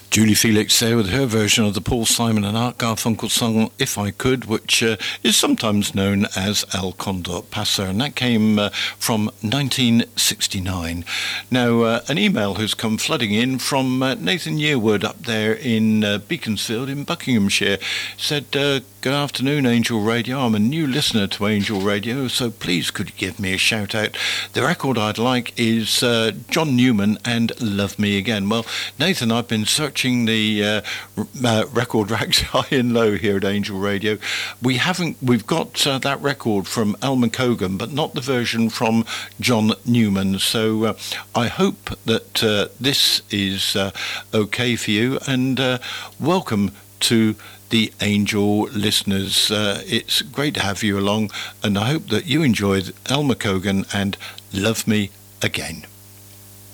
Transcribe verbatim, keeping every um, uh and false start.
Julie Felix there with her version of the Paul Simon and Art Garfunkel song If I Could, which uh, is sometimes known as El Condor Pasa, and that came uh, from nineteen sixty-nine. Now, uh, an email has come flooding in from uh, Nathan Yearwood up there in uh, Beaconsfield in Buckinghamshire. Said, uh, good afternoon, Angel Radio. I'm a new listener to Angel Radio, so please could you give me a shout out. The record I'd like is uh, John Newman and Love Me Again. Well, Nathan, I've been searching the uh, uh, record racks high and low here at Angel Radio. We haven't, we've got uh, that record from Al McCogan, but not the version from John Newman. So uh, I hope that uh, this is uh, okay for you, and uh, welcome to the Angel listeners. Uh, it's great to have you along, and I hope that you enjoyed Al McCogan and Love Me Again.